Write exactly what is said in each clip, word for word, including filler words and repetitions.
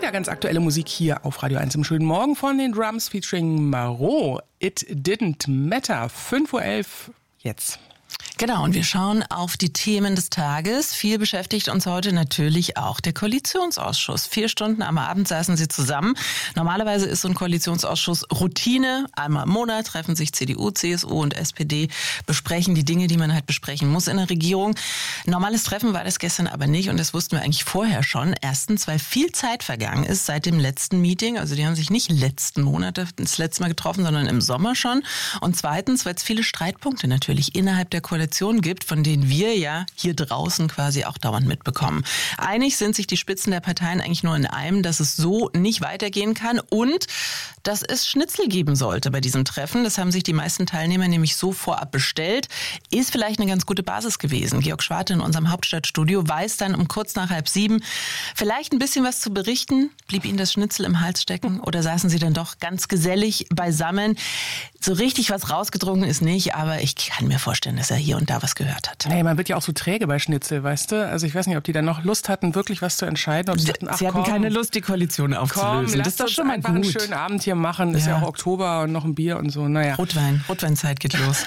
Ja, ganz aktuelle Musik hier auf Radio eins im schönen Morgen von den Drums featuring Marot. It Didn't Matter. fünf Uhr elf jetzt. Genau, und wir schauen auf die Themen des Tages. Viel beschäftigt uns heute natürlich auch der Koalitionsausschuss. Vier Stunden am Abend saßen sie zusammen. Normalerweise ist so ein Koalitionsausschuss Routine. Einmal im Monat treffen sich C D U, C S U und S P D, besprechen die Dinge, die man halt besprechen muss in der Regierung. Normales Treffen war das gestern aber nicht und das wussten wir eigentlich vorher schon. Erstens, weil viel Zeit vergangen ist seit dem letzten Meeting. Also die haben sich nicht letzten Monat das letzte Mal getroffen, sondern im Sommer schon. Und zweitens, weil es viele Streitpunkte natürlich innerhalb der Koalition gibt, von denen wir ja hier draußen quasi auch dauernd mitbekommen. Einig sind sich die Spitzen der Parteien eigentlich nur in einem, dass es so nicht weitergehen kann und dass es Schnitzel geben sollte bei diesem Treffen. Das haben sich die meisten Teilnehmer nämlich so vorab bestellt. Ist vielleicht eine ganz gute Basis gewesen. Georg Schwarte in unserem Hauptstadtstudio weiß dann um kurz nach halb sieben vielleicht ein bisschen was zu berichten. Blieb Ihnen das Schnitzel im Hals stecken oder saßen Sie dann doch ganz gesellig beisammen? So richtig was rausgedrungen ist nicht, aber ich kann mir vorstellen, dass er hier und da was gehört hat. Hey, man wird ja auch so träge bei Schnitzel, weißt du? Also ich weiß nicht, ob die dann noch Lust hatten, wirklich was zu entscheiden. Ob sie dachten, ach, sie hatten komm, keine Lust, die Koalition aufzulösen. Komm, das ist doch schon mal einfach gut. einen schönen Abend hier machen. Ist Ja. ja auch Oktober und noch ein Bier und so. Naja. Rotwein, Rotweinzeit geht los.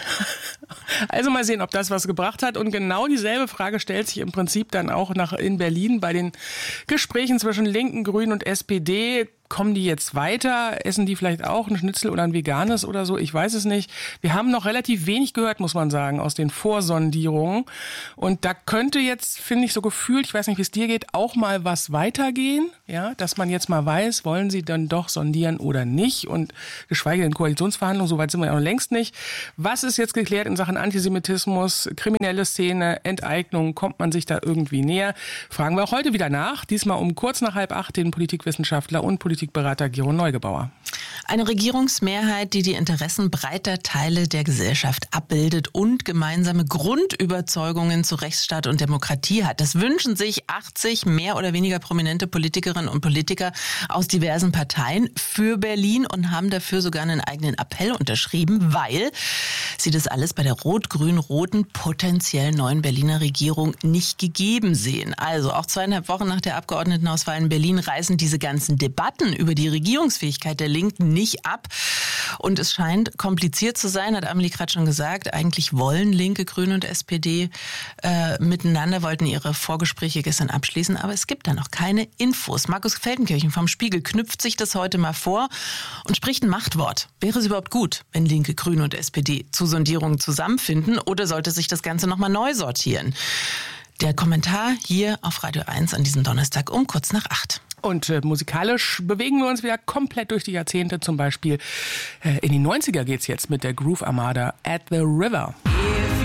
Also mal sehen, ob das was gebracht hat. Und genau dieselbe Frage stellt sich im Prinzip dann auch nach in Berlin bei den Gesprächen zwischen Linken, Grünen und S P D. Kommen die jetzt weiter? Essen die vielleicht auch ein Schnitzel oder ein veganes oder so? Ich weiß es nicht. Wir haben noch relativ wenig gehört, muss man sagen, aus den Vorsondierungen. Und da könnte jetzt, finde ich so gefühlt, ich weiß nicht, wie es dir geht, auch mal was weitergehen. Ja, dass man jetzt mal weiß, wollen sie dann doch sondieren oder nicht? Und geschweige denn Koalitionsverhandlungen, soweit sind wir ja noch längst nicht. Was ist jetzt geklärt in Sachen Antisemitismus, kriminelle Szene, Enteignung? Kommt man sich da irgendwie näher? Fragen wir auch heute wieder nach. Diesmal um kurz nach halb acht den Politikwissenschaftler und Politikberater Gero Neugebauer. Eine Regierungsmehrheit, die die Interessen breiter Teile der Gesellschaft abbildet und gemeinsame Grundüberzeugungen zu Rechtsstaat und Demokratie hat. Das wünschen sich achtzig mehr oder weniger prominente Politikerinnen und Politiker aus diversen Parteien für Berlin und haben dafür sogar einen eigenen Appell unterschrieben, weil sie das alles bei der rot-grün-roten potenziell neuen Berliner Regierung nicht gegeben sehen. Also auch zweieinhalb Wochen nach der Abgeordnetenauswahl in Berlin reißen diese ganzen Debatten über die Regierungsfähigkeit der Linken nicht ab. Und es scheint kompliziert zu sein, hat Amelie gerade schon gesagt. Eigentlich wollen Linke, Grüne und S P D äh, miteinander, wollten ihre Vorgespräche gestern abschließen, aber es gibt da noch keine Infos. Markus Feldenkirchen vom Spiegel knüpft sich das heute mal vor und spricht ein Machtwort. Wäre es überhaupt gut, wenn Linke, Grüne und S P D zu Sondierungen zusammenfinden oder sollte sich das Ganze nochmal neu sortieren? Der Kommentar hier auf Radio eins an diesem Donnerstag um kurz nach acht. Und äh, musikalisch bewegen wir uns wieder komplett durch die Jahrzehnte. Zum Beispiel äh, in die neunziger geht's jetzt mit der Groove Armada At the River.